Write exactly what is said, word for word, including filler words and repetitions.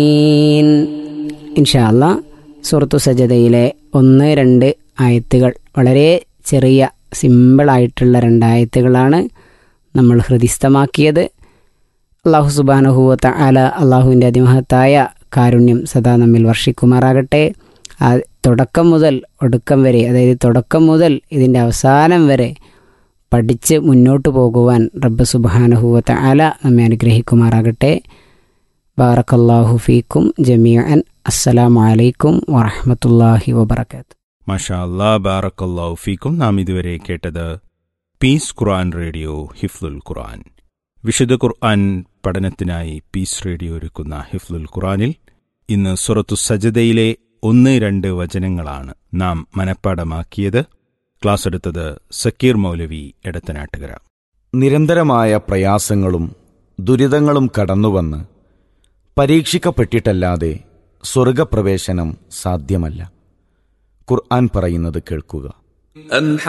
ഇൻഷാ അല്ലാ സൂറത്തു സജദയിലെ ഒന്ന് രണ്ട് ആയത്തുകൾ വളരെ ചെറിയ സിമ്പിളായിട്ടുള്ള രണ്ടായത്തുകളാണ് നമ്മൾ ഹൃദിസ്ഥമാക്കിയത്. അള്ളാഹു സുബ്ഹാനഹു വ തആല അള്ളാഹുവിൻ്റെ അതിമഹത്തായ കാരുണ്യം സദാ നമ്മിൽ വർഷിക്കുമാറാകട്ടെ. ആ തുടക്കം മുതൽ ഒടുക്കം വരെ, അതായത് തുടക്കം മുതൽ ഇതിൻ്റെ അവസാനം വരെ പഠിച്ച് മുന്നോട്ട് പോകുവാൻ റബ്ബ് സുബ്ഹാനഹു വ തആല നമ്മെ അനുഗ്രഹിക്കുമാറാകട്ടെ. ബാറക്കല്ലാഹു ഫീക്കും ജമീഅൻ. അസ്സലാമു അലൈക്കും വറഹ്മത്തുള്ളാഹി വബറകാതുഹു. മാഷാ അല്ലാ, ബാറക്കല്ലാഹു ഫീക്കും. നാം ഇതുവരെ കേട്ടത് പീസ് ഖുർആൻ റേഡിയോ ഹിഫ്ലുൽ ഖുർആൻ. വിശുദ്ധ ഖുർആൻ പഠനത്തിനായി പീസ് റേഡിയോ ഒരുക്കുന്ന ഹിഫ്ലുൽ ഖുർആനിൽ ഇന്ന് സൂറത്തു സജദയിലെ ഒന്ന് രണ്ട് വചനങ്ങളാണ് നാം മനഃപ്പാടമാക്കിയത്. ക്ലാസ് എടുത്തത് സക്കീർ മൗലവി എടത്തനാട്ടുകര. നിരന്തരമായ പ്രയാസങ്ങളും ദുരിതങ്ങളും കടന്നുവന്ന് പരീക്ഷിക്കപ്പെട്ടിട്ടല്ലാതെ സ്വർഗപ്രവേശനം സാധ്യമല്ല. ഖുർആൻ പറയുന്നത് കേൾക്കുക.